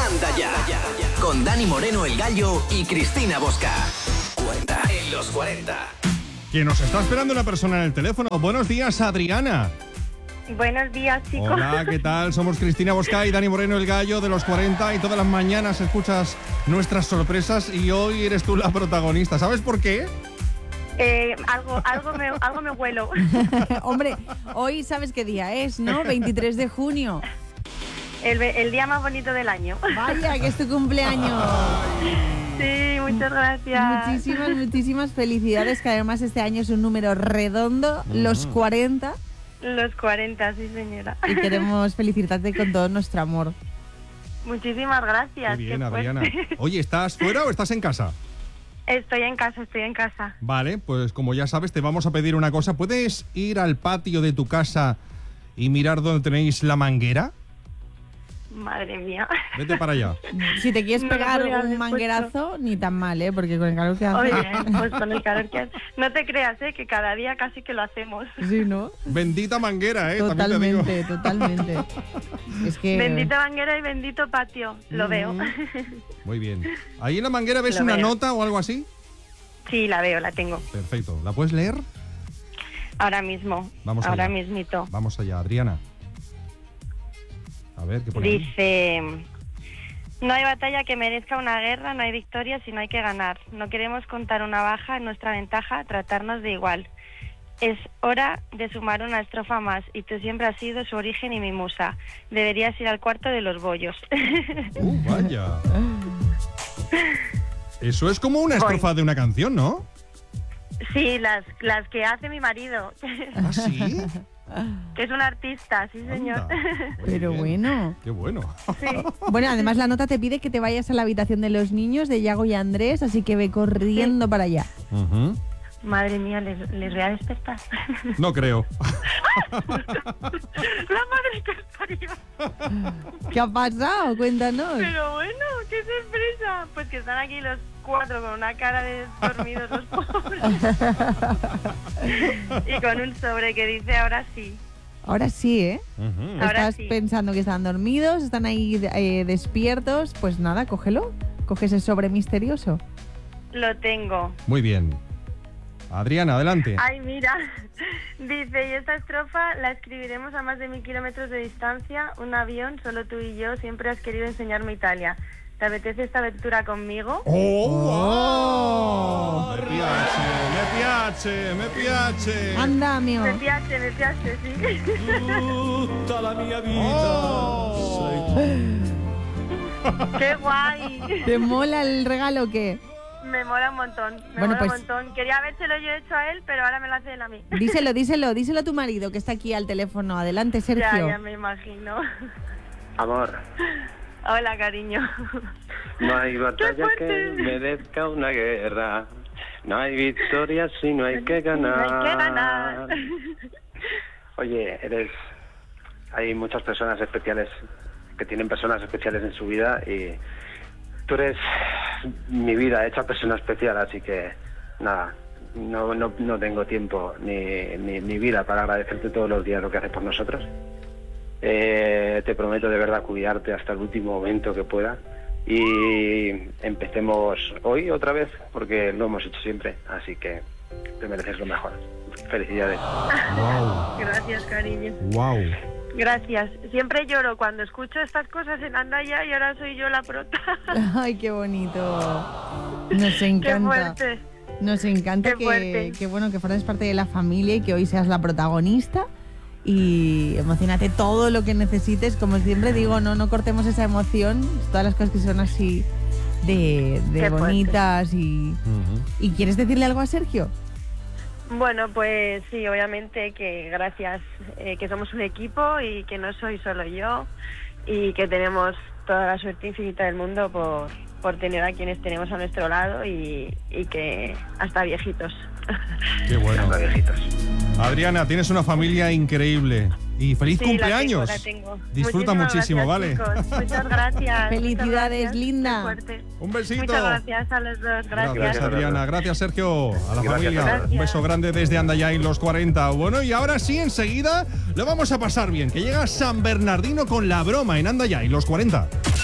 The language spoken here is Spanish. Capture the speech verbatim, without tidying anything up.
Anda Ya, con Dani Moreno el Gallo y Cristina Bosca. Cuenta en los cuarenta. Que nos está esperando una persona en el teléfono. Buenos días, Adriana. Buenos días, chicos. Hola, ¿qué tal? Somos Cristina Bosca y Dani Moreno el Gallo de los cuarenta y todas las mañanas escuchas nuestras sorpresas y hoy eres tú la protagonista. ¿Sabes por qué? Eh, algo, algo, me, algo me huelo. Hombre, hoy sabes qué día es, ¿no? veintitrés de junio. El, el día más bonito del año. Vaya, que es tu cumpleaños. Sí, muchas gracias. Muchísimas, muchísimas felicidades, que además este año es un número redondo, uh-huh. los cuarenta. Los cuarenta, sí, señora. Y queremos felicitarte con todo nuestro amor. Muchísimas gracias. Qué bien, qué Adriana. Oye, ¿estás fuera o estás en casa? Estoy en casa, estoy en casa. Vale, pues como ya sabes, te vamos a pedir una cosa. ¿Puedes ir al patio de tu casa y mirar dónde tenéis la manguera? Madre mía. Vete para allá. Si te quieres No pegar lo podía un haber manguerazo, puesto. ni tan mal, ¿eh? Porque con el calor que hace... Oye, pues con el calor que hace... No te creas, ¿eh? Que cada día casi que lo hacemos. Sí, ¿no? Bendita manguera, ¿eh? Totalmente, totalmente. Es que... Bendita manguera y bendito patio. Lo mm. veo. Muy bien. ¿Ahí en la manguera ves lo una veo. nota o algo así? Sí, la veo, la tengo. Perfecto. ¿La puedes leer? Ahora mismo. Vamos Ahora allá. mismito. Vamos allá, Adriana. A ver, ¿qué pone ahí? Dice... No hay batalla que merezca una guerra, no hay victoria si no hay que ganar. No queremos contar una baja en nuestra ventaja, tratarnos de igual. Es hora de sumar una estrofa más y tú siempre has sido su origen y mi musa. Deberías ir al cuarto de los bollos. ¡Uh, vaya! Eso es como una estrofa Voy. de una canción, ¿no? Sí, las, las que hace mi marido. ¿Ah, sí? Que es un artista, sí, señor. Pero bien. bueno. Qué bueno. Sí. Bueno, además la nota te pide que te vayas a la habitación de los niños de Yago y Andrés, así que ve corriendo sí. para allá. Uh-huh. Madre mía, ¿les, les voy a despertar? No creo. La madre que os parió. ¿Qué ha pasado? Cuéntanos. Pero bueno, qué sorpresa. Pues que están aquí los cuatro con una cara de dormidos los pobres. Y con un sobre que dice ahora sí. Ahora sí, ¿eh? Uh-huh. Estás Ahora sí. pensando que están dormidos, están ahí eh, despiertos. Pues nada, cógelo. Coge ese sobre misterioso. Lo tengo. Muy bien. Adriana, adelante. Ay, mira. Dice, y esta estrofa la escribiremos a más de mil kilómetros de distancia. Un avión, solo tú y yo, siempre has querido enseñarme Italia. ¿Te apetece esta aventura conmigo? ¡Oh! oh. Me piace, me piace, me piace. Anda, amigo. Me piace, me piace, sí. Tutta la mia vita oh. sei tú. ¡Qué guay! ¿Te mola el regalo o qué? Me mola un montón, me bueno, mola pues, un montón. Quería habérselo yo hecho a él, pero ahora me lo hace él a mí. Díselo, díselo, díselo a tu marido que está aquí al teléfono. Adelante, Sergio. Ya, ya me imagino. Amor. Hola, cariño. No hay batalla que merezca una guerra. No hay victoria si no hay que ganar. No hay que ganar. Oye, eres... Hay muchas personas especiales que tienen personas especiales en su vida y tú eres mi vida hecha persona especial, así que nada, no, no, no tengo tiempo ni, ni, ni vida para agradecerte todos los días lo que haces por nosotros. Eh, te prometo de verdad cuidarte hasta el último momento que pueda y empecemos hoy otra vez porque lo hemos hecho siempre, así que te mereces lo mejor. Felicidades. Wow. Gracias, cariño. Wow. Gracias. Siempre lloro cuando escucho estas cosas en Anda Ya y ahora soy yo la prota. Ay, qué bonito. Nos encanta. Qué fuerte. Nos encanta Qué que, fuerte. que, bueno, que formes parte de la familia y que hoy seas la protagonista. Y emocionate todo lo que necesites. Como siempre digo, no, no cortemos esa emoción. Todas las cosas que son así de, de bonitas. Y, uh-huh. ¿Y quieres decirle algo a Sergio? Bueno, pues sí, obviamente que gracias, eh, que somos un equipo y que no soy solo yo y que tenemos toda la suerte infinita del mundo por, por tener a quienes tenemos a nuestro lado y, y que hasta viejitos. Qué bueno. Hasta viejitos. Adriana, tienes una familia increíble. Y feliz Sí, cumpleaños. La tengo, la tengo. Disfruta Muchísimas muchísimo, gracias, ¿vale? chicos. Muchas gracias. Felicidades, muchas gracias. linda. Qué fuerte. Un besito. Muchas gracias a los dos. Gracias. Gracias, Adriana. Gracias, Sergio. A la Gracias, familia. gracias. Un beso grande desde Anda Ya en los cuarenta. Bueno, y ahora sí, enseguida lo vamos a pasar bien. Que llega San Bernardino con la broma en Anda Ya en los cuarenta.